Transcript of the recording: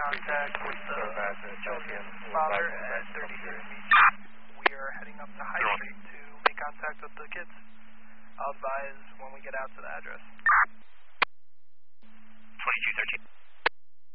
contact with the children's father at 36th Beach. We are heading up to High Street to make contact with the kids. I'll advise when we get out to the address. 2213.